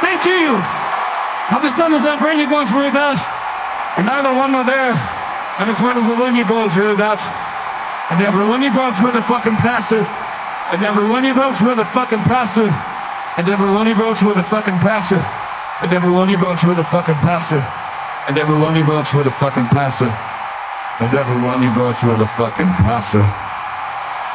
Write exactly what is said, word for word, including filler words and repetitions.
Thank you. Now the sun is up, rain you going through that. And neither one nor there. And it's one of the lonely going through that. And never lonely boats with a fucking passer. And never lonely boats with a fucking passer. And never lonely boats with a fucking passer. And never lonely boats with a fucking passer. And never lonely boats with a fucking passer. And never lonely boats with a fucking passer.